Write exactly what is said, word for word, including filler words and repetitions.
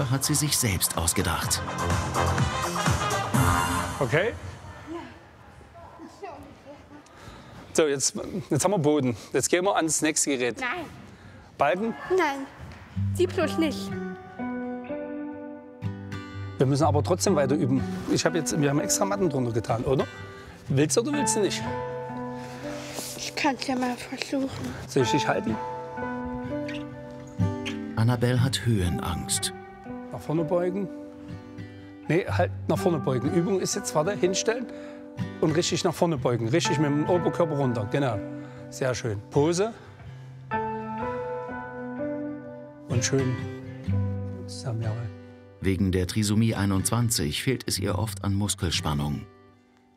Annabelle hat sie sich selbst ausgedacht. Okay? So, jetzt, jetzt haben wir Boden. Jetzt gehen wir ans nächste Gerät. Nein. Balken? Nein. Sie bloß nicht. Wir müssen aber trotzdem weiter üben. Ich habe jetzt, wir haben extra Matten drunter getan, oder? Willst du oder willst du nicht? Ich kann es ja mal versuchen. Soll ich dich halten? Annabelle hat Höhenangst. Nach vorne beugen. Nee, halt nach vorne beugen. Übung ist jetzt, warte, hinstellen und richtig nach vorne beugen. Richtig mit dem Oberkörper runter, genau. Sehr schön. Pose. Und schön zusammen, jawohl. Wegen der Trisomie einundzwanzig fehlt es ihr oft an Muskelspannung.